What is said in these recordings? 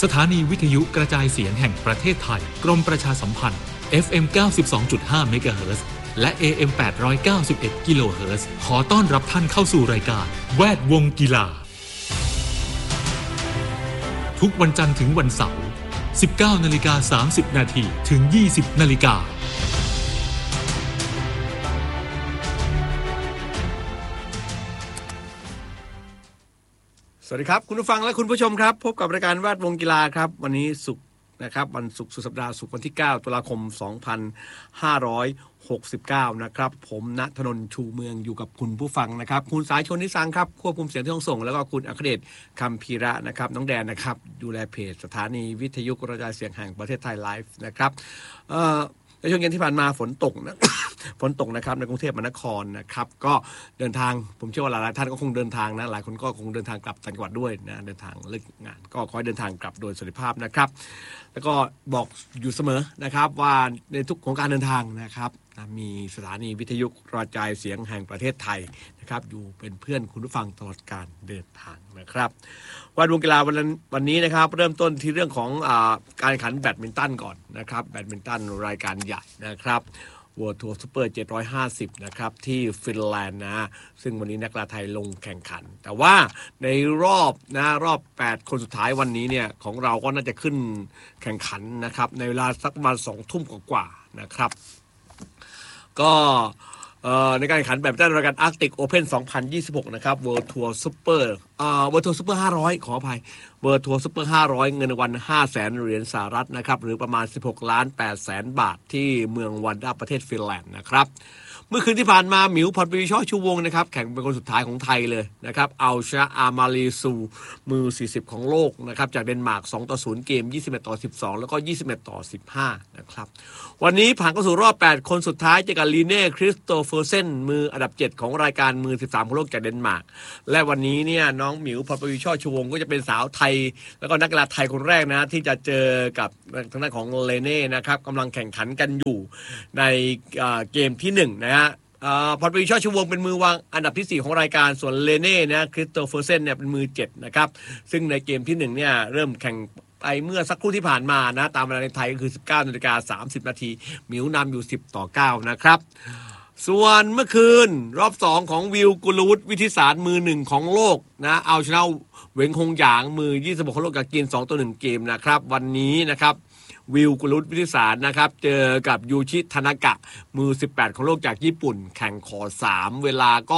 สถานีวิทยุกระจายเสียงแห่งประเทศไทยกรมประชาสัมพันธ์ FM 92.5 เมกะเฮิรตซ์และ AM 891 กิโลเฮิรตซ์ขอต้อนรับท่านเข้าสู่รายการแวดวงกีฬาทุกวันจันทร์ถึงวันเสาร์ 19:30 นาทีถึง 20:00 น. สวัสดีครับคุณผู้ฟังและคุณผู้ชมครับพบกับรายการแวดวงกีฬาครับวันนี้ศุกร์นะครับวันศุกร์สุดสัปดาห์ศุกร์วันที่9ตุลาคม2569นะครับผมณธนนท์ชูเมืองอยู่กับคุณผู้ฟังนะครับคุณสายชนนิสังครับควบคุมเสียงที่ห้องส่งแล้วก็คุณอัครเดชคำพีระนะครับน้องแดนนะครับดูแลเพจสถานีวิทยุกระจายเสียงแห่งประเทศไทยไลฟ์นะครับในช่วงเย็นที่ผ่านมาฝนตกนะ ฝนตกนะครับในกรุงเทพมหานครนะครับก็เดินทางผมเชื่อว่าหลายท่านก็คงเดินทางนะหลายคนก็คงเดินทางกลับต่างจังหวัดด้วยนะเดินทางเลิกงานก็ขอให้เดินทางกลับโดยสวัสดิภาพนะครับแล้วก็บอกอยู่เสมอนะครับว่าในทุกของการเดินทางนะครับมีสถานีวิทยุกระจายเสียงแห่งประเทศไทยนะครับอยู่เป็นเพื่อนคุณผู้ฟังตลอดการเดินทางนะครับวันวงกีฬาวันนี้นะครับเริ่มต้นที่เรื่องของการแข่งขันแบดมินตันก่อนนะครับแบดมินตันรายการใหญ่นะครับWorld Tour Super 750นะครับที่ฟินแลนด์นะซึ่งวันนี้นักกีฬาไทยลงแข่งขันแต่ว่าในรอบ8คนสุดท้ายวันนี้เนี่ยของเราก็น่าจะขึ้นแข่งขันนะครับในเวลาสักประมาณ 20:00 นกว่านะครับก็ในการแข่งขันแบบรายการ Arctic Open 2026นะครับ World Tour Super World Tour Super 500ขออภัย World Tour Super 500เงินรางวัล 500,000 เหรียญสหรัฐนะครับหรือประมาณ 16,800,000 บาทที่เมืองวันด้าประเทศฟินแลนด์นะครับเมื่อคืนที่ผ่านมาหมิวพรปรีช่อชูวงศ์นะครับแข่งเป็นคนสุดท้ายของไทยเลยนะครับเอาชนะอามาลีซูมือ40ของโลกนะครับจากเดนมาร์ก2-0เกม21-12แล้วก็21-15นะครับวันนี้ผ่านเข้าสู่รอบ8คนสุดท้ายเจอกับลีเน่คริสโตเฟอร์เซนมืออันดับ7ของรายการมือ13ของโลกจากเดนมาร์กและวันนี้เนี่ยน้องหมิวพรปรีช่อชูวงศ์ก็จะเป็นสาวไทยแล้วก็นักกีฬาไทยคนแรกนะที่จะเจอกับทางด้านของเลเน่นะครับกำลังแข่งขันกันอยู่ในเกมที่1นะฮะพรปรีช่อชูวงศ์เป็นมือวางอันดับที่4ของรายการส่วนเลเน่นะคริสโตเฟอร์เซนเนี่ยเป็นมือ7นะครับซึ่งในเกมที่1เนี่ยเริ่มแข่งไปเมื่อสักครู่ที่ผ่านมานะตามเวลาในไทยก็คือ 19:30 นาทีหมิวนำอยู่10-9นะครับส่วนเมื่อคืนรอบ2ของวิวกุลวุฒิวิทิสารมือ1ของโลกนะเอาชนะเหวินคงหยางมือ26ของโลกจากจีน2-1เกมนะครับวันนี้นะครับวิวกุลวุฒิวิทิสารนะครับเจอกับยูชิทานากะมือ18ของโลกจากญี่ปุ่นแข่งขอ3เวลาก็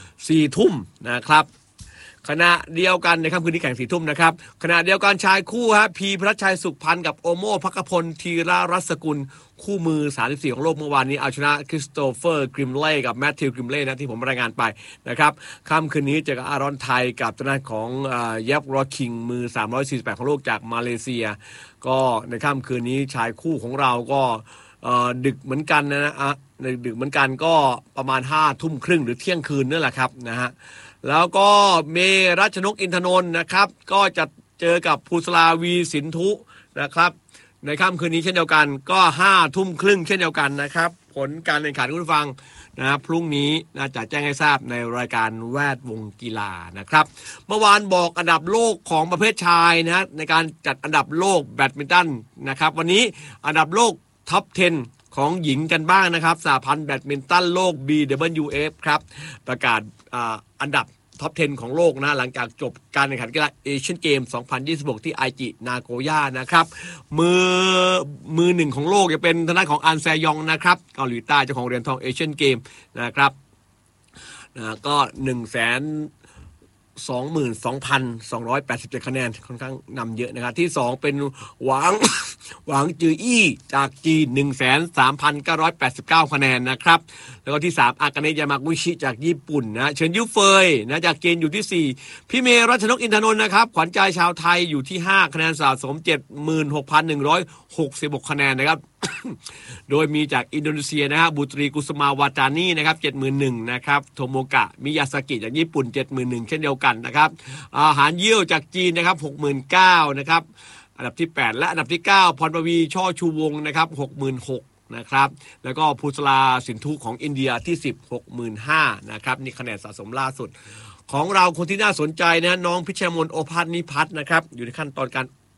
4 ทุ่มนะครับขณะเดียวกันในค่ำคืนนี้แข่ง4 ทุ่มนะครับขณะเดียวกันชายคู่ฮะพีพระชัยสุขพันธ์กับโอโม่ภักพลธีรรัศกุลคู่มือ34ของโลกเมื่อวานนี้เอาชนะคริสโตเฟอร์กริมเล่กับแมทธิวกริมเล่นะที่ผมรายงานไปนะครับค่ำคืนนี้เจอกับอารอนไทยกับตัวหน้าของเยฟรอคิงมือ348ของโลกจากมาเลเซียก็ในค่ำคืนนี้ชายคู่ของเราก็ดึกเหมือนกันนะดึกเหมือนกันก็ประมาณ5 ทุ่มครึ่งหรือเที่ยงคืนนั่นแหละครับนะฮะแล้วก็เมรัชนกอินทนนท์นะครับก็จะเจอกับภูสลาวีสินธุนะครับในค่ำคืนนี้เช่นเดียวกันก็5 ทุ่มครึ่งเช่นเดียวกันนะครับผลการแข่งขันคุณผู้ฟังนะพรุ่งนี้น่าจะแจ้งให้ทราบในรายการแวดวงกีฬานะครับเมื่อวานบอกอันดับโลกของประเภทชายนะในการจัดอันดับโลกแบดมินตันนะครับวันนี้อันดับโลกท็อป 10ของหญิงกันบ้างนะครับสหพันธ์แบดมินตันโลก BWF ครับประกาศอันดับท็อป 10ของโลกนะหลังจากจบการแข่งขันกีฬาเอเชียนเกม 2026 ที่ไอจินาโกย่านะครับมือ1ของโลกจะเป็นทางด้านของอันแซยองนะครับเกาหลีใต้เจ้าของเหรียญทองเอเชียนเกมนะครับก็122,287 คะแนนค่อนข้างนำเยอะนะครับที่2เป็นหวังจืออี้จากจีน 1,3,989 คะแนนนะครับแล้วก็ที่3อากาเนะยามากุชิจากญี่ปุ่นนะเฉินยูเฟยนะจากจีนอยู่ที่4พี่เมรัชนกอินทนนท์นะครับขวัญใจชาวไทยอยู่ที่5คะแนนสะสม 76,166 คะแนนนะครับ โดยมีจากอินโดนีเซียนะครับบุตรีกุสมาวาจานีนะครับ 71,000 นะครับโทโมกะมิยาสกิจากญี่ปุ่น 71,000 เช่นเดียวกันนะครับหานเยี่ยวจากจีนนะครับ 69,000 นะครับอันดับที่8และอันดับที่9พรปวีช่อชูวงศ์นะครับ 66,000 นะครับแล้วก็ภูสลาสินธุของอินเดียที่10 65,000 นะครับนี่คะแนนสะสมล่าสุดของเราคนที่น่าสนใจนะน้องพิชมนโอภาสนิพัฒน์นะครับอยู่ในขั้นตอนการ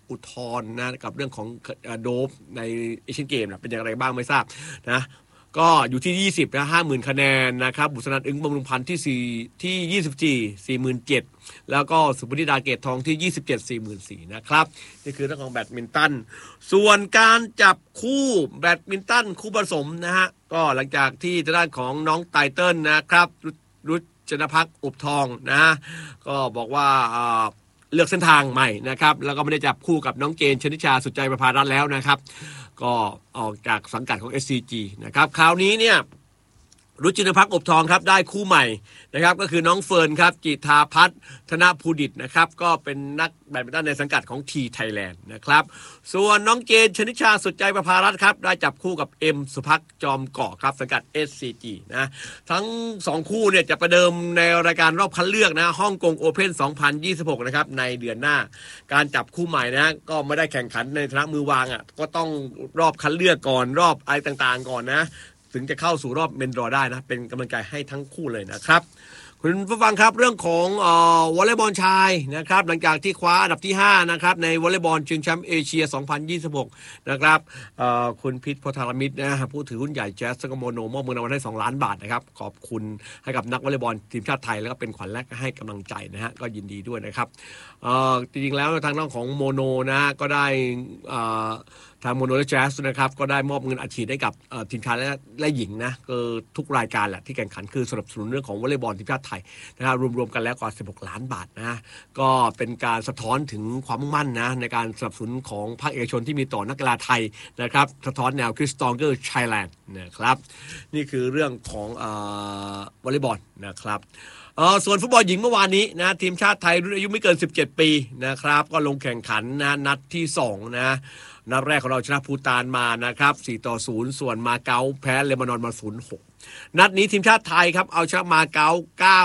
อุทธรณ์นะกับเรื่องของโดปในเอเชียนเกมเป็นอย่างไรบ้างไม่ทราบนะก็อยู่ที่20นะ50,000คะแนนนะครับบุษนันท์อึ้งบำรุงพันธ์ที่4ที่24,47,000แล้วก็สุพนิดาเกตทองที่27 44,000นะครับนี่คือเรื่องของแบดมินตันส่วนการจับคู่แบดมินตันคู่ผสมนะฮะก็หลังจากที่ทางด้านของน้องไตเติ้ลนะครับรุจนภักดิ์อุบทองนะก็บอกว่าเลือกเส้นทางใหม่นะครับแล้วก็ไม่ได้จับคู่กับน้องเจนชนิชาสุดใจประภารัตน์แล้วนะครับก็ออกจากสังกัดของ SCG นะครับคราวนี้เนี่ยรุจินภักดิ์อบทองครับได้คู่ใหม่นะครับก็คือน้องเฟิร์นครับจิธาพัฒน์ธนภูดิตนะครับก็เป็นนักแบดมินตันในสังกัดของทีไทยแลนด์นะครับส่วนน้องเจนชนิชาสุดใจประภารัตน์ครับได้จับคู่กับเอ็มสุภักดิ์จอมเกาะครับสังกัด SCG นะทั้ง2คู่เนี่ยจะประเดิมในรายการรอบคัดเลือกนะฮ่องกงโอเพ่น2026นะครับในเดือนหน้าการจับคู่ใหม่นะก็ไม่ได้แข่งขันในฐานะมือวางก็ต้องรอบคัดเลือกก่อนรอบอะไรต่างๆก่อนนะถึงจะเข้าสู่รอบเมนดรอได้นะเป็นกำลังใจให้ทั้งคู่เลยนะครับคุณผู้ฟังครับเรื่องของวอลเลย์บอลชายนะครับหลังจากที่คว้าอันดับที่5นะครับในวอลเลย์บอลชิงแชมป์เอเชีย2026นะครับคุณพิษโพธารมิตรนะผู้ถือหุ้นใหญ่แจ๊สก็โมโนมอบเงินรางวัลให้2 ล้านบาทนะครับขอบคุณให้กับนักวอลเลย์บอลทีมชาติไทยแล้วก็เป็นขวัญและให้กำลังใจนะฮะก็ยินดีด้วยนะครับจริงๆแล้วทางด้านของโมโนนะก็ได้ทางโมโนและแจ๊สนะครับก็ได้มอบเงินอัดฉีดให้กับทีมชายและหญิงนะก็ทุกรายการแหละที่แข่งขันคือสนับสนุนเรื่องของวอลเลย์บอลทีมชาติไทยนะครับรวมๆกันแล้วกว่า16 ล้านบาทนะก็เป็นการสะท้อนถึงความมุ่งมั่นนะในการสนับสนุนของภาคเอกชนที่มีต่อนักกีฬาไทยนะครับสะท้อนแนวคิด Stronger Thailand นะครับนี่คือเรื่องของวอลเลย์บอลนะครับส่วนฟุตบอลหญิงเมื่อวานนี้นะทีมชาติไทยรุ่นอายุไม่เกิน17 ปีนะครับก็ลงแข่งขันนะนัดที่2นะนัดแรกของเราชนะภูฏานมานะครับ4-0ส่วนมาเก๊าแพ้เลบานอนมา 0-6 นัดนี้ทีมชาติไทยครับเอาชนะมาเก๊า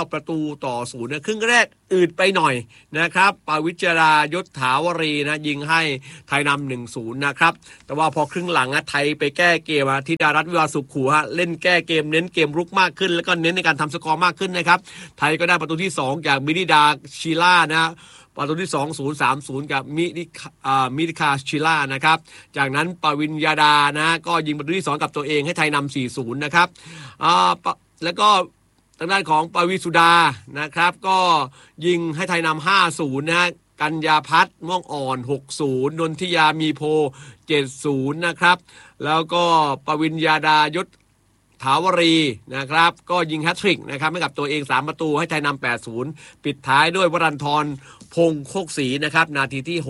9-0นะครึ่งแรกอืดไปหน่อยนะครับปาวิจารายศถาวรีนะยิงให้ไทยนำ 1-0 นะครับแต่ว่าพอครึ่งหลังไทยไปแก้เกมธิดารัตน์วิวาสุขขู่เล่นแก้เกมเน้นเกมรุกมากขึ้นแล้วก็เน้นในการทำสกอร์มากขึ้นนะครับไทยก็ได้ประตูที่2จากมินิดาชิล่านะประตูที่2-0-3-0กับมิดิคาชิล่านะครับจากนั้นปวินยาดานะก็ยิงประตูที่2กับตัวเองให้ไทยนำ 4-0 นะครับแล้วก็ทางด้านของปวิสุดานะครับก็ยิงให้ไทยนำ 5-0 นะฮะกัญญาพัฒน์ม่วงอ่อน 6-0 นนทิยามีโพ 7-0 นะครับแล้วก็ปวินยาดายศถาวรีนะครับก็ยิงแฮตทริกนะครับให้กับตัวเอง3ประตูให้ไทยนำ 8-0 ปิดท้ายด้วยวรันทรพงษ์โคกศรีนะครับนาทีที่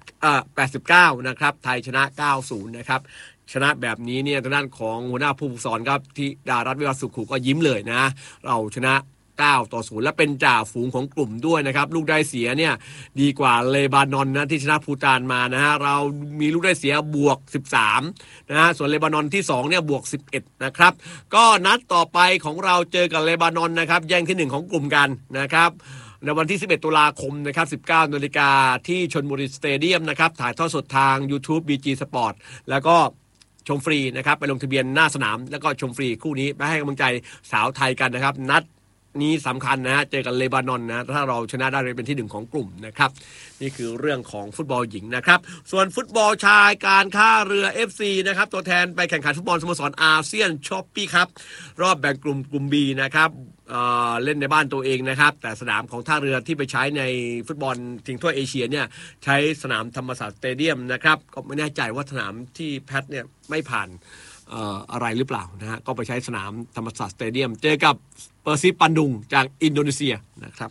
89นะครับไทยชนะ 9-0 นะครับชนะแบบนี้เนี่ยทางด้านของหัวหน้าผู้ฝึกสอนครับที่ดารัตน์วิวาสุขุก็ยิ้มเลยนะเราชนะ9-0และเป็นจ่าฝูงของกลุ่มด้วยนะครับลูกได้เสียเนี่ยดีกว่าเลบานอนนะที่ชนะภูฏานมานะฮะเรามีลูกได้เสียบวก13นะฮะส่วนเลบานอนที่2เนี่ยบวก11นะครับก็นัดต่อไปของเราเจอกับเลบานอนนะครับแย่งที่1ของกลุ่มกันนะครับในวันที่11 ตุลาคมนะครับ 19 นาฬิกาที่ชลบุรีสเตเดียมนะครับถ่ายทอดสดทาง YouTube BG Sport แล้วก็ชมฟรีนะครับไปลงทะเบียนหน้าสนามแล้วก็ชมฟรีคู่นี้ไปให้กำลังใจสาวไทยกันนะครับนัดนี้สำคัญนะเจอกับเลบานอนนะถ้าเราชนะได้เป็นที่1ของกลุ่มนะครับนี่คือเรื่องของฟุตบอลหญิงนะครับส่วนฟุตบอลชายการท่าเรือ FC นะครับตัวแทนไปแข่งขันฟุตบอลสโมสรอาเซียนช้อปปี้ครับรอบแบ่งกลุ่ม B นะครับเล่นในบ้านตัวเองนะครับแต่สนามของท่าเรือที่ไปใช้ในฟุตบอลชิงถ้วยเอเชียเนี่ยใช้สนามธรรมศาสตร์สเตเดียมนะครับก็ไม่แน่ใจว่าสนามที่แพทเนี่ยไม่ผ่านอะไรหรือเปล่านะฮะก็ไปใช้สนามธรรมศาสตร์สเตเดียมเจอกับเปอร์ซิปันดุงจากอินโดนีเซียนะครับ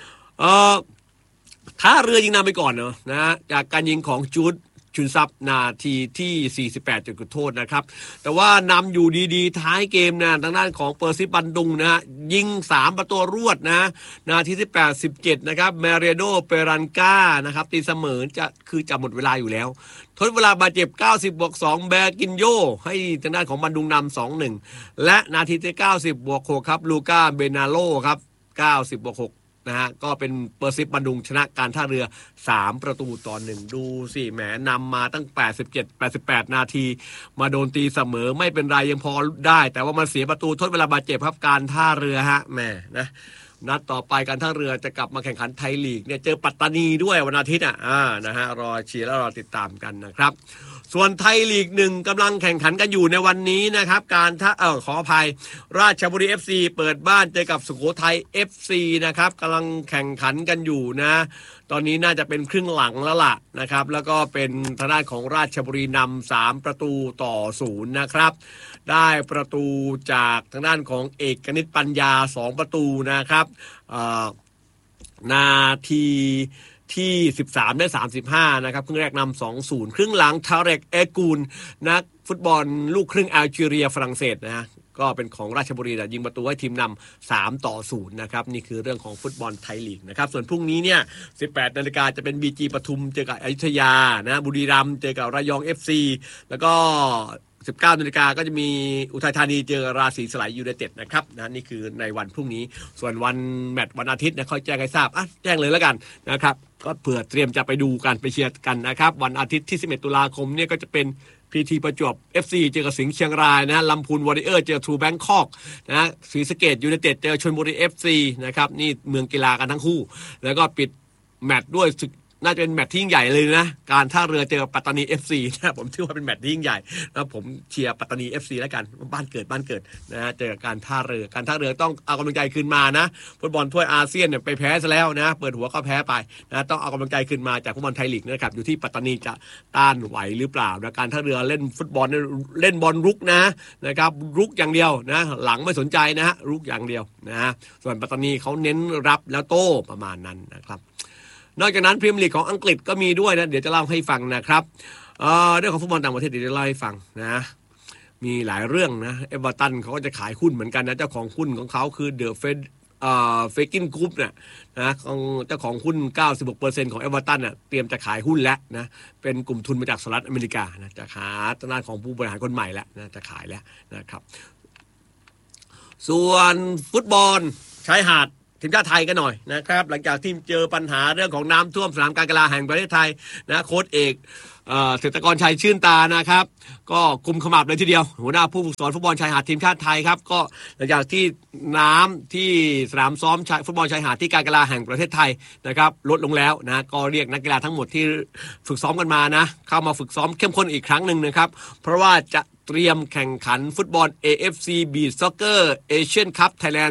ท่าเรือยิงนำไปก่อนเนาะนะฮะจากการยิงของจูดชุนซับนาทีที่48จุดโทษนะครับแต่ว่านำอยู่ดีๆท้ายเกมนะทางด้านของเปอร์ซิปันดุงนะฮะยิง3ประตูรวดนะนาทีที่87นะครับแมเรโดเปรันกานะครับตีเสมอจะหมดเวลาอยู่แล้วทดเวลาบาดเจ็บ90+2แบกินโยให้ทางด้านของบันดุงนำ 2-1 และนาทีที่90+6ครับลูก้าเบนาโลครับ90+6นะฮะก็เป็นเปอร์ซิปันดุงชนะการท่าเรือ3-1ดูสิแหมนำมาตั้ง87-88นาทีมาโดนตีเสมอไม่เป็นไรยังพอได้แต่ว่ามันเสียประตูทดเวลาบาดเจ็บครับการท่าเรือฮะแหมนะนัดต่อไปการท่าเรือจะกลับมาแข่งขันไทยลีกเนี่ยเจอปัตตานีด้วยวันอาทิตย์นะฮะรอเชียร์แล้วรอติดตามกันนะครับส่วนไทยลีก1กำลังแข่งขันกันอยู่ในวันนี้นะครับการขออภัยราชบุรี FC เปิดบ้านเจอกับสุโขทัย FC นะครับกำลังแข่งขันกันอยู่นะตอนนี้น่าจะเป็นครึ่งหลังแล้วล่ะนะครับแล้วก็เป็นทางด้านของราชบุรีนำ3-0นะครับได้ประตูจากทางด้านของเอกนิตปัญญา2ประตูนะครับนาทีที่13ได้35นะครับครึ่งแรกนำ 2-0 ครึ่งหลังทาเรกเอกูลนักฟุตบอลลูกครึ่งแอลจีเรียฝรั่งเศสนะก็เป็นของราชบุรียิงประตูให้ทีมนำ3-0นะครับนี่คือเรื่องของฟุตบอลไทยลีกนะครับส่วนพรุ่งนี้เนี่ย 18 นาฬิกาจะเป็น BG ปทุมเจอกับอยุธยานะบุรีรัมย์เจอกับระยอง FC แล้วก็19 นาฬิกาก็จะมีอุทัยธานีเจอราศีสลายยูไนเต็ดนะครับนะนี่คือในวันพรุ่งนี้ส่วนวันแมตช์วันอาทิตย์นะค่อยแจ้งให้ทราบแจ้งเลยแล้วกันนะครับก็เผื่อเตรียมจะไปดูกันไปเชียร์กันนะครับวันอาทิตย์ที่11 ตุลาคมเนี่ยก็จะเป็นPT ประจวบ FC เจอกับสิงห์เชียงรายนะลำพูนวอริเออร์เจอทรูแบงคอกนะศรีสะเกษยูไนเต็ดเจอชลบุรี FC นะครับนี่เมืองกีฬากันทั้งคู่แล้วก็ปิดแมตช์ด้วยน่าจะเป็นแมตช์ที่ยิ่งใหญ่เลยนะการท่าเรือเจอปัตตานี FC นะผมถือว่าเป็นแมตช์ที่ยิ่งใหญ่แล้วผมเชียร์ปัตตานี FC แล้วกันบ้านเกิดนะเจอการท่าเรือต้องเอากำลังใจคืนมานะฟุตบอลถ้วยอาเซียนเนี่ยไปแพ้ซะแล้วนะเปิดหัวก็แพ้ไปนะต้องเอากำลังใจคืนมาจากฟุตบอลไทยลีกนะครับอยู่ที่ปัตตานีจะต้านไหวหรือเปล่านะการท่าเรือเล่นฟุตบอลเล่นบอลรุกนะครับรุกอย่างเดียวนะหลังไม่สนใจนะรุกอย่างเดียวนะส่วนปัตตานีเขาเน้นรับแล้วโต้ประมาณนั้นนะครับนอกจากนั้นพรีเมียร์ลีกของอังกฤษก็มีด้วยนะเดี๋ยวจะเล่าให้ฟังนะครับเรื่องของฟุตบอลต่างประเทศเดี๋ยวจะเล่าให้ฟังนะมีหลายเรื่องนะเอเวอร์ตันเขาก็จะขายหุ้นเหมือนกันนะเจ้าของหุ้นของเขาคือเดอะเฟกินกรุ๊ปเนี่ยนะของเจ้าของหุ้น 96% ของเอเวอร์ตันเตรียมจะขายหุ้นแล้วนะเป็นกลุ่มทุนมาจากสหรัฐอเมริกานะจะหาทางด้านของผู้บริหารคนใหม่แล้วนะจะขายแล้วนะครับส่วนฟุตบอลชายหาดทีมชาติไทยกันหน่อยนะครับหลังจากที่เจอปัญหาเรื่องของน้ำท่วมสนามการกีฬาแห่งประเทศไทยนะโค้ชเอกเศรษฐกรชัยชื่นตานะครับก็กุมขมับเลยทีเดียวหัวหน้าผู้ฝึกสอนฟุตบอลชายหาดทีมชาติไทยครับก็หลังจากที่น้ำที่สนามซ้อมฟุตบอลชายหาดที่การกีฬาแห่งประเทศไทยนะครับลดลงแล้วนะก็เรียกนักกีฬาทั้งหมดที่ฝึกซ้อมกันมานะเข้ามาฝึกซ้อมเข้มข้นอีกครั้งหนึ่งนะครับเพราะว่าจะเตรียมแข่งขันฟุตบอล AFC Beach Soccer Asian Cup Thailand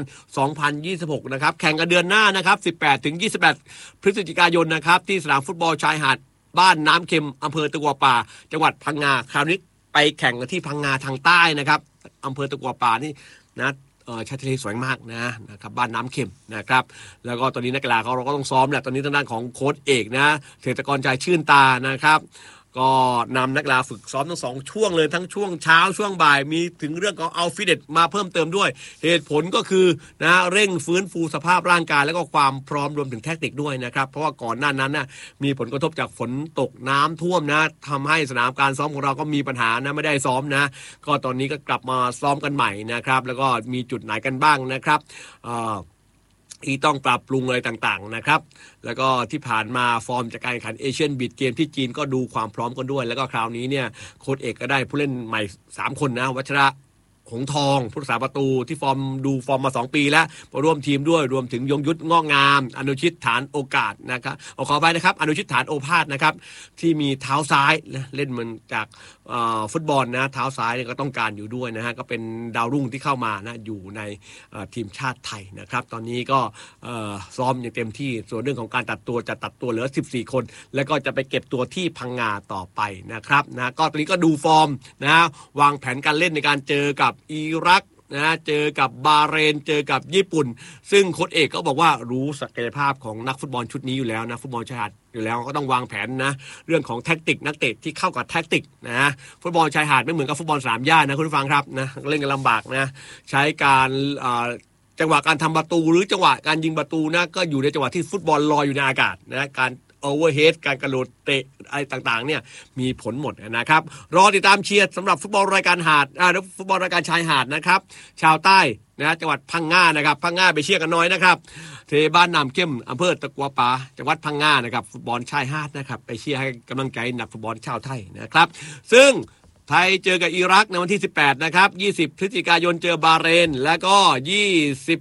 2026นะครับแข่งกันเดือนหน้านะครับ18-28 พฤศจิกายนนะครับที่สนามฟุตบอลชายหาดบ้านน้ำเค็มอำเภอตะกัวป่าจังหวัดพังงาคราวนี้ไปแข่งกันที่พังงาทางใต้นะครับอำเภอตะกัวป่านี่นะชายทะเลสวยมากนะครับบ้านน้ำเค็มนะครับแล้วก็ตอนนี้นักกีฬาเราก็ต้องซ้อมแหละตอนนี้ทางด้านของโค้ชเอกนะเศรษฐกรชัยชื่นตานะครับก็นำนักกีฬาฝึกซ้อมทั้ง2ช่วงเลยทั้งช่วงเช้าช่วงบ่ายมีถึงเรื่องของเอาฟิตเนสมาเพิ่มเติมด้วยเหตุผลก็คือนะเร่งฟื้นฟูสภาพร่างกายแล้วก็ความพร้อมรวมถึงแทคนิคด้วยนะครับเพราะว่าก่อนหน้านั้นนะมีผลกระทบจากฝนตกน้ำท่วมนะทำให้สนามการซ้อมของเราก็มีปัญหานะไม่ได้ซ้อมนะก็ตอนนี้ก็กลับมาซ้อมกันใหม่นะครับแล้วก็มีจุดไหนกันบ้างนะครับที่ต้องปรับปรุงอะไรต่างๆนะครับแล้วก็ที่ผ่านมาฟอร์มจากการแข่งขันเอเชียนบีชเกมที่จีนก็ดูความพร้อมกันด้วยแล้วก็คราวนี้เนี่ยโค้ชเอกก็ได้ผู้เล่นใหม่3คนนะวัชระหงทองผู้รักษาประตูที่ฟอร์มมา2ปีแล้วมาร่วมทีมด้วยรวมถึงยงยุทธงอกงามอนุชิตฐานโอกาสนะครับขอไปนะครับอนุชิตฐานโอภาสนะครับที่มีเท้าซ้ายนะเล่นมันจากฟุตบอลนะเท้าซ้ายก็ต้องการอยู่ด้วยนะฮะก็เป็นดาวรุ่งที่เข้ามานะอยู่ในทีมชาติไทยนะครับตอนนี้ก็ซ้อมอย่างเต็มที่ส่วนเรื่องของการตัดตัวเหลือ14คนแล้วก็จะไปเก็บตัวที่พังงาต่อไปนะครับนะก็ตอนนี้ก็ดูฟอร์มนะวางแผนการเล่นในการเจอกับอิรักนะเจอกับบาห์เรนเจอกับญี่ปุ่นซึ่งโค้ชเอกก็บอกว่ารู้ศักยภาพของนักฟุตบอลชุดนี้อยู่แล้วนะฟุตบอลชายหาดอยู่แล้วก็ต้องวางแผนนะเรื่องของแท็กติกนักเตะที่เข้ากับแท็กติกนะฟุตบอลชายหาดไม่เหมือนกับฟุตบอลสนามหญ้านะคุณผู้ฟังครับนะเล่นกันลำบากนะใช้การจังหวะการทำประตูหรือจังหวะการยิงประตูนะก็อยู่ในจังหวะที่ฟุตบอลลอยอยู่ในอากาศนะการโอเวอร์เฮดการกระโดดเตะอะไรต่างๆเนี่ยมีผลหมดนะครับรอติดตามเชียร์สำหรับฟุตบอลรายการหาดฟุตบอลรายการชายหาดนะครับชาวใต้นะจังหวัดพังงานะครับพังงาไปเชียร์กันน้อยนะครับเทบ้านน้ำเข้มอำเภอตะกัวป่าจังหวัดพังงานะครับฟุตบอลชายหาดนะครับไปเชียร์ให้กำลังใจนักฟุตบอลชาวไทยนะครับซึ่งไทยเจอกับอิรักในวันที่18นะครับ20พฤศจิกายนเจอบาห์เรนแล้วก็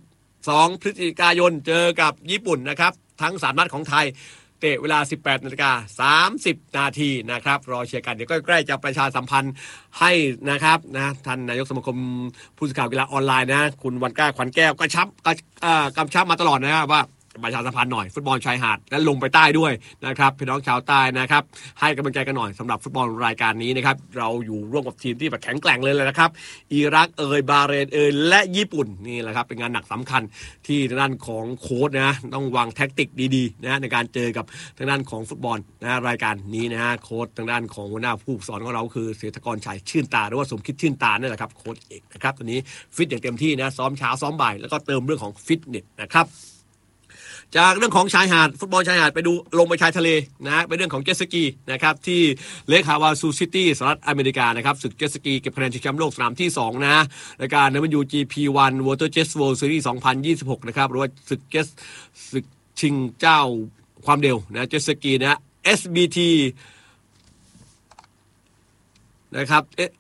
2 พฤศจิกายนเจอกับญี่ปุ่นนะครับทั้ง3 นัดของไทยเตะเวลา 18:30 นาทีนะครับรอเชียร์กันเดี๋ยวก็ใกล้จะประชาสัมพันธ์ให้นะครับนะท่านนายกสมาคมผู้สื่อข่าวกีฬาออนไลน์นะคุณวันก้าขวัญแก้วกำชับมาตลอดนะครับว่าประชาสัมพันธ์หน่อยฟุตบอลชายหาดและลงไปใต้ด้วยนะครับพี่น้องชาวใต้นะครับให้กำลังใจกันหน่อยสำหรับฟุตบอลรายการนี้นะครับเราอยู่ร่วมกับทีมที่แบบแข็งแกร่งเลยนะครับอิรักบาห์เรนและญี่ปุ่นนี่แหละครับเป็นงานหนักสำคัญที่ทางด้านของโค้ชนะต้องวางแท็กติกดีๆนะในการเจอกับทางด้านของฟุตบอลนะรายการนี้นะฮะโค้ชทางด้านของหัวหน้าผู้สอนของเราคือเศรษฐกรชัยชื่นตาหรือว่าสมคิดชื่นตานี่แหละครับโค้ชเอกนะครับตอนนี้ฟิตอย่างเต็มที่นะซ้อมเช้าซ้อมบ่ายแล้วก็เติมเรื่องของฟิตเนสนะครับจากเรื่องของชายหาดฟุตบอลชายหาดไปดูลงไปชายทะเลนะไปเรื่องของเจ็ตสกีนะครับที่เลคฮาวาซูซิตี้สหรัฐอเมริกานะครับศึกเจ็ตสกีเก็บคะแนนชิงแชมป์โลกสนามที่2นะรายการ WGP1 Water Jet World Series 2026นะครับหรือว่าศึกชิงเจ้าความเร็วนะเจ็ตสกีนะ SBT นะครับ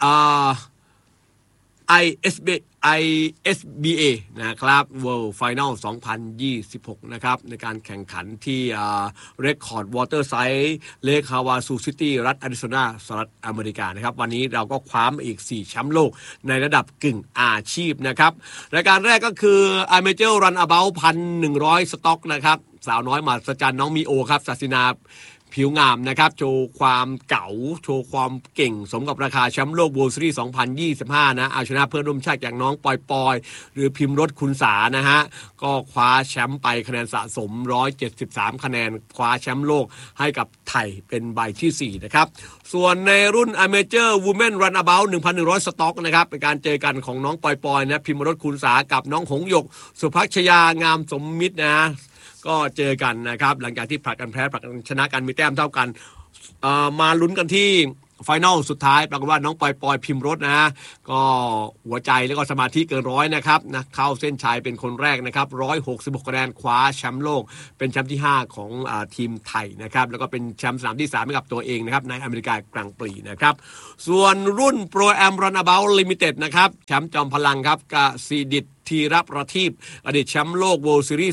ISBA นะครับ World Final 2026นะครับในการแข่งขันที่Record Waterside Lake Havasu City รัฐอาริโซนาสหรัฐอเมริกานะครับวันนี้เราก็คว้ามาอีก4แชมป์โลกในระดับกึ่งอาชีพนะครับรายการแรกก็คือ Amateur Runabout 1,100 สต็อกนะครับสาวน้อยมหัศจรรย์น้องมีโอครับศาสินาผิวงามนะครับโชว์ความเก๋าโชว์ความเก่งสมกับราคาแชมป์โลก World Series 2025นะเอาชนะเพื่อนร่วมชาติอย่างน้องปอยหรือพิมพ์รสคุณสานะฮะก็คว้าแชมป์ไปคะแนนสะสม173คะแนนคว้าแชมป์โลกให้กับไทยเป็นใบที่4นะครับส่วนในรุ่น Amateur Women Runabout 1,100 สต็อกนะครับเป็นการเจอกันของน้องปอยนะพิมพ์รสคุณสากับน้องหงหยกสุภัชยางามสมมิตรนะก็เจอกันนะครับหลังจากที่ผลัดกันแพ้ผลัดกันชนะกันมีแต้มเท่ากันมาลุ้นกันที่ไฟนอลสุดท้ายปรากฏว่าน้องปอยพิมพ์รสนะก็หัวใจแล้วก็สมาธิเกิน100นะครับนะเข้าเส้นชัยเป็นคนแรกนะครับ166คะแนนคว้าแชมป์โลกเป็นแชมป์ที่5ของทีมไทยนะครับแล้วก็เป็นแชมป์สนามที่3ให้กับตัวเองนะครับในอเมริกากลางปีนะครับส่วนรุ่น Pro Am Runabout Limited นะครับแชมป์จอมพลังครับกสิดิษฐ์ธีรประทีปอดีตแชมป์โลก World Series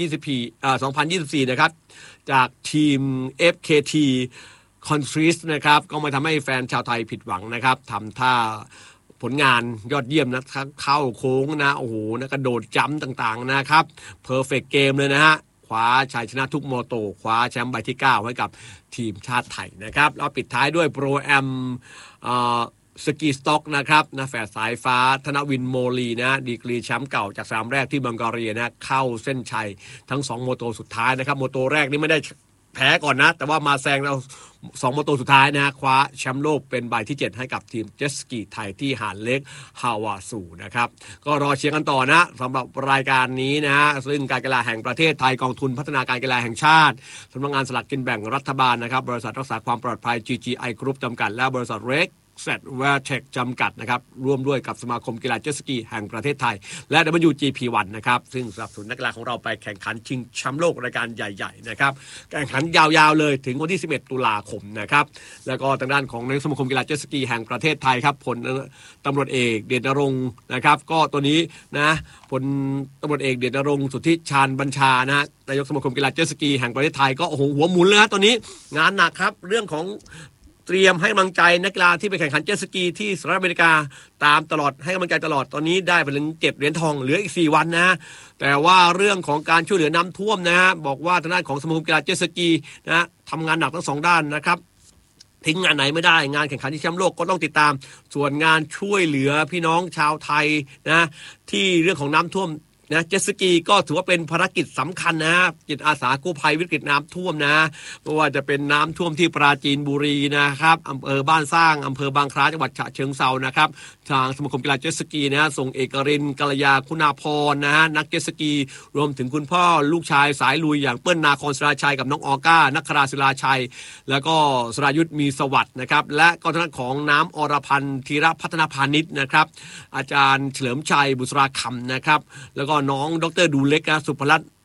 2024นะครับจากทีม FKTคอนทรีสนะครับก็มาทำให้แฟนชาวไทยผิดหวังนะครับทำท่าผลงานยอดเยี่ยมนะเข้าโค้งนะโอ้โหนะกระโดดจัมป์ต่างๆนะครับเพอร์เฟกต์เกมเลยนะฮะคว้าชัยชนะทุกโมโตคว้าแชมป์ใบที่9ให้กับทีมชาติไทยนะครับแล้วปิดท้ายด้วยโปรแอมสกีสต็อกนะครับนะแฝดสายฟ้าธนวินโมลีนะดีกรีแชมป์เก่าจาก3แรกที่บังการีนะเข้าเส้นชัยทั้ง2โมโตสุดท้ายนะครับโมโตแรกนี่ไม่ได้แพ้ก่อนนะแต่ว่ามาแซงเรา2โมโตสุดท้ายนะคว้าแชมป์โลกเป็นใบที่7ให้กับทีมเจ็ตสกีไทยที่หาดเล็กฮาวาซูนะครับก็รอเชียร์กันต่อนะสำหรับรายการนี้นะซึ่งการกีฬาแห่งประเทศไทยกองทุนพัฒนาการกีฬาแห่งชาติสำนักงานสลากกินแบ่งรัฐบาลนะครับบริษัทรักษาความปลอดภัย GGI Group จำกัดและบริษัทเร็กแซดแวร์เทคจำกัดนะครับร่วมด้วยกับสมาคมกีฬาเจ็ตสกีแห่งประเทศไทยและ WGP1 นะครับซึ่งสนับสนุนนักกีฬาของเราไปแข่งขันชิงแชมป์โลกรายการใหญ่ๆนะครับแข่งขันยาวๆเลยถึงวันที่11ตุลาคมนะครับแล้วก็ทางด้านของนายกสมาคมกีฬาเจ็ตสกีแห่งประเทศไทยครับผลตำรวจเอกเดชนรงค์นะครับก็ตัวนี้นะผลตำรวจเอกเดชนรงค์สุทธิชาญบัญชานะนายกสมาคมกีฬาเจ็ตสกีแห่งประเทศไทยก็โอ้โหหัวหมุนเลยนะตัวนี้งานหนักครับเรื่องของเตรียมให้กำลังใจนักกีฬาที่ไปแข่งขันเจ็ตสกีที่สหรัฐอเมริกาตามตลอดให้กำลังใจตลอดตอนนี้ได้ไปถึง7เหรียญทองเหลืออีก4วันนะแต่ว่าเรื่องของการช่วยเหลือน้ำท่วมนะฮะบอกว่าทางด้านของสมาคมกีฬาเจ็ตสกีนะทำงานหนักทั้ง2ด้านนะครับทิ้งงานไหนไม่ได้งานแข่งขันที่แชมป์โลกก็ต้องติดตามส่วนงานช่วยเหลือพี่น้องชาวไทยนะที่เรื่องของน้ำท่วมนะเจ็ตสกีก็ถือว่าเป็นภารกิจสำคัญนะจิตอาสากู้ภัยวิกฤตน้ำท่วมนะไม่ว่าจะเป็นน้ำท่วมที่ปราจีนบุรีนะครับอำเภอบ้านสร้างอำเภอบางคล้าจังหวัดฉะเชิงเทรานะครับทางสมาคมกีฬาเจ็ตสกีนะส่งเอกรินทร์กัลยาคุณาพรนะฮะนักเจ็ตสกีรวมถึงคุณพ่อลูกชายสายลุยอย่างเปิ้ลนาคอนศิลาชัยกับน้องออก้านักคราศิลาชัยแล้วก็สรายุทธมีสวัสดิ์นะครับและก็ทางด้านของน้ำอรพันธ์ธีรพัฒนพานิชนะครับอาจารย์เฉลิมชัยบุษราคำนะครับแล้วก็น้องดร.ดูเล็กนะสุภรัตน์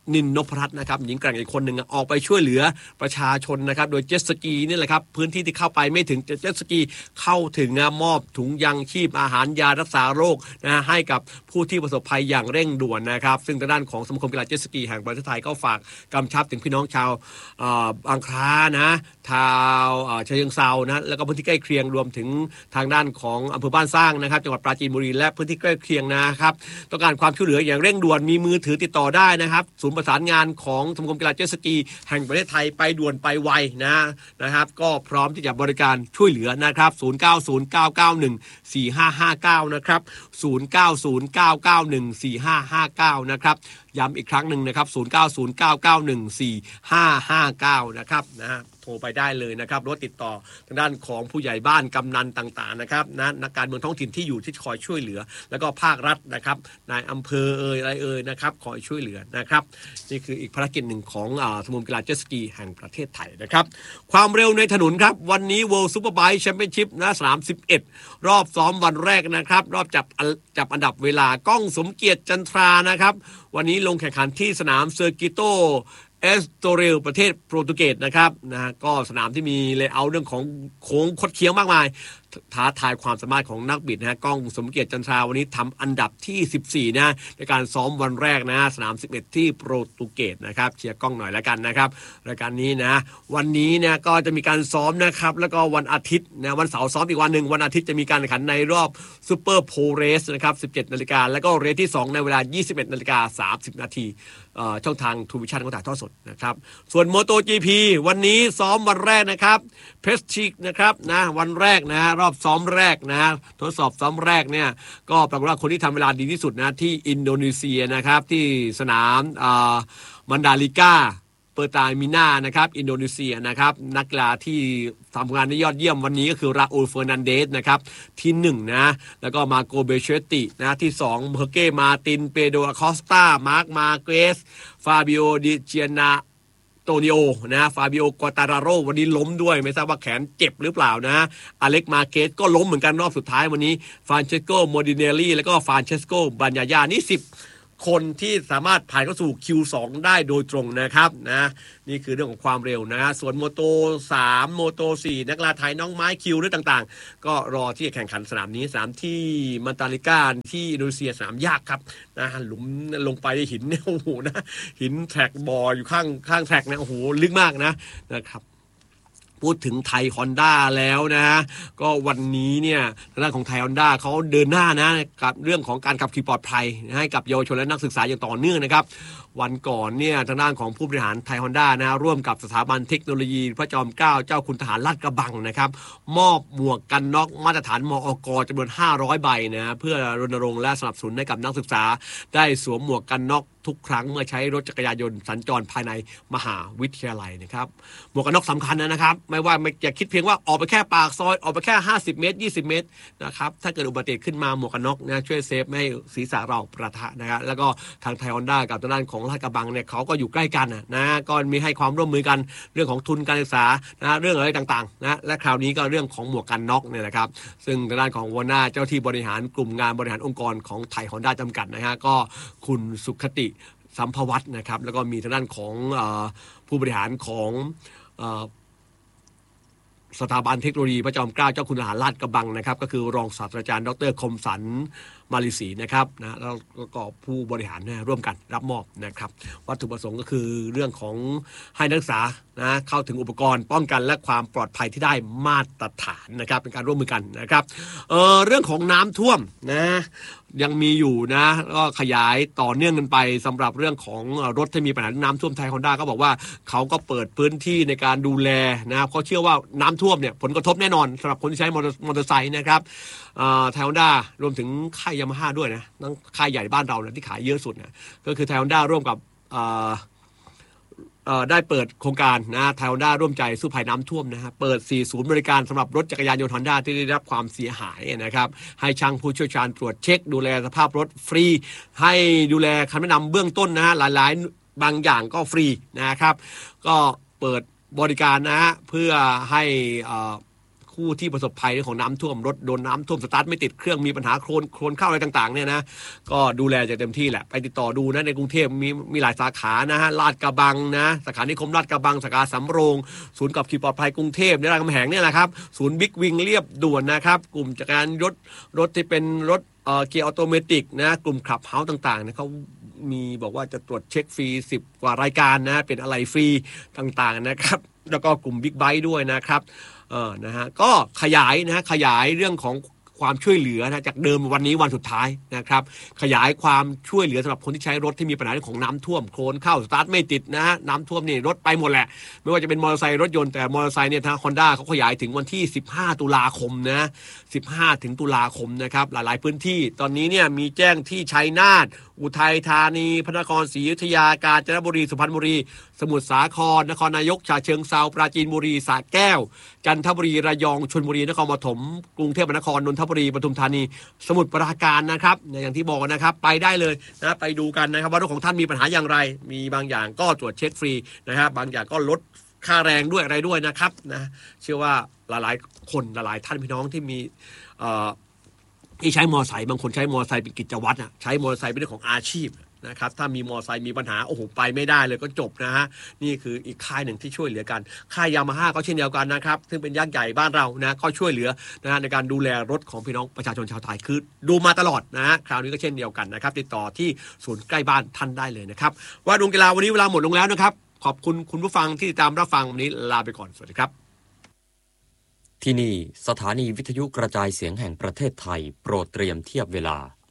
นินนพรัตน์นะครับหญิงแกร่งอีกคนหนึ่งออกไปช่วยเหลือประชาชนนะครับโดยเจ็ตสกีนี่แหละครับพื้นที่ที่เข้าไปไม่ถึงเจ็ตสกีเข้าถึงมอบถุงยังชีพอาหารยารักษาโรคนะให้กับผู้ที่ประสบภัยอย่างเร่งด่วนนะครับซึ่งทางด้านของสมาคมกีฬาเจ็ตสกีแห่งประเทศไทยก็ฝากกำชับถึงพี่น้องชาวบางคล้านะชาวฉะเชิงเทรานะแล้วก็พื้นที่ใกล้เคียงรวมถึงทางด้านของอำเภอบ้านสร้างนะครับจังหวัดปราจีนบุรีและพื้นที่ใกล้เคียงนะครับต้องการความช่วยเหลืออย่างเร่งด่วนมีมือถือติดต่อได้นะครับศูนย์ประสานงานของสมาคมกีฬาเจ็ตสกีแห่งประเทศไทยไปด่วนไปไวนะครับก็พร้อมที่จะบริการช่วยเหลือนะครับ0909914559นะครับ0909914559นะครับย้ำอีกครั้งหนึ่งนะครับ0909914559นะครับโทรไปได้เลยนะครับรถติดต่อทางด้านของผู้ใหญ่บ้านกำนันต่างๆนะครับนักการเมืองท้องถิ่นที่อยู่ที่คอยช่วยเหลือแล้วก็ภาครัฐนะครับนายอำเภออะไรนะครับคอยช่วยเหลือนะครับนี่คืออีกภารกิจหนึ่งของสมาคมกีฬาเจ็ตสกีแห่งประเทศไทยนะครับความเร็วในถนนครับวันนี้ World Superbike Championship สนาม11รอบซ้อมวันแรกนะครับรอบจับอันดับเวลาก้องสมเกียรติจันทรานะครับวันนี้ลงแข่งขันที่สนามเซอร์กิโตเอสโตเรลประเทศโปรตุเกสนะครับก็สนามที่มีเลเยอร์เรื่องของโค้งคดเคี้ยวมากมายท้าทายความสามารถของนักบิดก้องสมเกียรติจันทราวันนี้ทำอันดับที่14ในการซ้อมวันแรกสนาม11ที่โปรตุเกสนะครับเชียร์ก้องหน่อยแล้วกันนะครับรายการนี้วันนี้ก็จะมีการซ้อมนะครับแล้วก็วันอาทิตย์วันเสาร์ซ้อมอีกวันหนึ่งวันอาทิตย์จะมีการแข่งขันในรอบซูเปอร์โพลเรสนะครับ 17 นาฬิกาแล้วก็เรสที่2ในเวลา 21 นาฬิกา 30 นาทีช่องทางทูวิชั่นก็ถ่ายทอดสดนะครับส่วน MotoGP วันนี้ซ้อมวันแรกนะครับเพสชิกนะครับวันแรกรอบซ้อมแรกทดสอบซ้อมแรกก็ปรากฏว่าคนที่ทำเวลาดีที่สุดที่อินโดนีเซียนะครับที่สนามมันดาลิก้าเปอร์ตามิน่านะครับอินโดนีเซียนะครับนักกีฬาที่ทำงานได้ยอดเยี่ยมวันนี้ก็คือราอูลเฟอร์นันเดสนะครับที่1แล้วก็มาโกเบเชติที่2เฮเก้มาตินเปโดอาคอสตามาร์คมาเกสฟาบิโอดิเจียนาโตนิโอฟาบิโอกวาตาราโรวันนี้ล้มด้วยไม่ทราบว่าแขนเจ็บหรือเปล่าอเล็กมาเกสก็ล้มเหมือนกันรอบสุดท้ายวันนี้ฟรานเชสโกโมดิเนลลี่แล้วก็ฟรานเชสโกบัญญานี่10คนที่สามารถผ่านเข้าสู่ Q2 ได้โดยตรงนะครับนี่คือเรื่องของความเร็วส่วนโมโต3โมโต4นักกีฬาไทยน้องไม้คิวหรือต่างๆก็รอที่จะแข่งขันสนามนี้สนามที่มันตาลิกาที่อินโดนีเซียสนามยากครับหลุมลงไปได้หินโอ้โหหินแทร็กบอร์อยู่ข้างแทร็กโอ้โหลึกมากนะครับพูดถึงไทยฮอนด้าแล้วก็วันนี้ทางด้านของไทยฮอนด้าเขาเดินหน้ากับเรื่องของการขับขี่ปลอดภัยให้กับเยาวชนและนักศึกษาอย่างต่อเนื่องนะครับวันก่อนทางด้านของผู้บริหารไทยฮอนด้าร่วมกับสถาบันเทคโนโลยีพระจอมเกล้าเจ้าคุณทหารลาดกระบังนะครับมอบหมวกกันน็อกมาตรฐานมอก.จำนวน500 ใบเพื่อรณรงค์และสนับสนุนให้กับนักศึกษาได้สวมหมวกกันน็อกทุกครั้งเมื่อใช้รถจักรยานยนต์สัญจรภายในมหาวิทยาลัยนะครับหมวกกันน็อกสำคัญนะครับไม่ว่าอย่าคิดเพียงว่าออกไปแค่ปากซอยออกไปแค่50 เมตร20 เมตรนะครับถ้าเกิดอุบัติเหตุขึ้นมาหมวกกันน็อกช่วยเซฟไม่ให้ศีรษะเราประทะนะครับแล้วก็ทางไทยฮอนด้ากับทางด้านของลาดกระบังเขาก็อยู่ใกล้กันก็มีให้ความร่วมมือกันเรื่องของทุนการศึกษาเรื่องอะไรต่างๆและคราวนี้ก็เรื่องของหมวกกันน็อกนะครับซึ่งทางด้านของหัวหน้าเจ้าที่บริหารกลุ่มงานบริหารองค์กรของไทยฮอนด้าจำกัดก็คุณสุขติสัมภวัฒน์นะครับแล้วก็มีทางด้านของผู้บริหารของสถาบันเทคโนโลยีพระจอมเกล้าเจ้าคุณทหารลาดกระบังนะครับก็คือรองศาสตราจารย์ดร.คมสันมาลิศรีนะครับแล้วก็ผู้บริหารร่วมกันรับมอบนะครับวัตถุประสงค์ก็คือเรื่องของให้นักศึกษาเข้าถึงอุปกรณ์ป้องกันและความปลอดภัยที่ได้มาตรฐานนะครับเป็นการร่วมมือกันนะครับเรื่องของน้ำท่วมยังมีอยู่ก็ขยายต่อเนื่องกันไปสำหรับเรื่องของรถที่มีปัญหาน้ำท่วมไทยฮอนด้าก็บอกว่าเขาก็เปิดพื้นที่ในการดูแลนะครับเขาเชื่อว่าน้ำท่วมผลกระทบแน่นอนสำหรับคนที่ใช้มอเตอร์ไซค์นะครับไทยฮอนด้ารวมถึงค่ายยามาฮ่าด้วยทั้งค่ายใหญ่บ้านเราที่ขายเยอะสุดก็คือไทยฮอนด้าร่วมกับได้เปิดโครงการไทยฮอนด้าร่วมใจสู้ภัยน้ำท่วมเปิด4ศูนย์บริการสำหรับรถจักรยานยนต์ฮอนด้าที่ได้รับความเสียหายนะครับให้ช่างผู้เชี่ยวชาญตรวจเช็คดูแลสภาพรถฟรีให้ดูแลคำแนะนำเบื้องต้นหลายๆบางอย่างก็ฟรีนะครับก็เปิดบริการเพื่อให้ผู้ที่ประสบภัยเรื่องของน้ำท่วมรถโดนน้ำท่วมสตาร์ทไม่ติดเครื่องมีปัญหาโคลนเข้าอะไรต่างๆเนี่ยนะก็ดูแลอย่างเต็มที่แหละไปติดต่อดูนะในกรุงเทพมีหลายสาขานะฮะลาดกระบังนะสาขานิคมลาดกระบังสาขาสำโรงศูนย์ขับขี่ปลอดภัยกรุงเทพในรามคำแหงเนี่ยนะครับศูนย์บิ๊กวิงเรียบด่วนนะครับกลุ่มจักรยานรถที่เป็นรถเกียร์ออโตเมติกนะกลุ่มขับเฮาส์ต่างๆนะเขามีบอกว่าจะตรวจเช็คฟรี10กว่ารายการนะเป็นอะไรฟรีต่างๆนะครับแล้วก็กลุ่มบิ๊กไบค์ด้วยนะครับนะฮะก็ขยายเรื่องของความช่วยเหลือนะจากเดิมวันนี้วันสุดท้ายนะครับขยายความช่วยเหลือสำหรับคนที่ใช้รถที่มีปัญหาเรื่องของน้ำท่วมโคลนเข้าสตาร์ทไม่ติดนะฮะน้ำท่วมนี่รถไปหมดแหละไม่ว่าจะเป็นมอเตอร์ไซค์รถยนต์แต่มอเตอร์ไซค์เนี่ยทาง Honda เขาขยายถึงวันที่15ตุลาคมนะ15ถึงตุลาคมนะครับหลายๆพื้นที่ตอนนี้เนี่ยมีแจ้งที่ชัยนาทอุทัยธานีพระนครศรีอยุธยากาญจนบุรีสุพรรณบุรีสมุทรสาครนครนายกฉะเชิงเทราปราจีนบุรีสระแก้วจันทบุรีระยองชลบุรีนครปฐมกรุงเทพมหานครนนทบุรีปทุมธานีสมุทรปราการนะครับอย่างที่บอกนะครับไปได้เลยนะไปดูกันนะครับว่ารถของท่านมีปัญหาอย่างไรมีบางอย่างก็ตรวจเช็คฟรีนะครับบางอย่างก็ลดค่าแรงด้วยอะไรด้วยนะครับนะเชื่อว่าหลายๆคนหลายๆท่านพี่น้องที่มีที่ใช้มอไซค์บางคนใช้มอไซค์เป็นกิจวัตรใช้มอไซค์เป็นเรื่องของอาชีพนะครับถ้ามีมอไซค์มีปัญหาโอ้โหไปไม่ได้เลยก็จบนะฮะนี่คืออีกค่ายหนึ่งที่ช่วยเหลือกันค่ายยามาฮ่าก็เช่นเดียวกันนะครับซึ่งเป็นยักษ์ใหญ่บ้านเรานะก็ช่วยเหลือนะฮะในการดูแลรถของพี่น้องประชาชนชาวไทยคือดูมาตลอดนะฮะคราวนี้ก็เช่นเดียวกันนะครับติดต่อที่ศูนย์ใกล้บ้านท่านได้เลยนะครับว่าดวงกีฬาวันนี้เวลาหมดลงแล้วนะครับขอบคุณคุณผู้ฟังที่ติดตามรับฟังวันนี้ลาไปก่อนสวัสดีครับที่นี่สถานีวิทยุกระจายเสียงแห่งประเทศไทยโปรดเตรียมเทียบเวลา